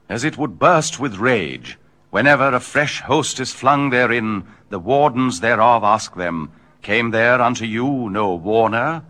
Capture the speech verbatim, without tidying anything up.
as it would burst with rage. Whenever a fresh host is flung therein, the wardens thereof ask them, Came there unto you no warner?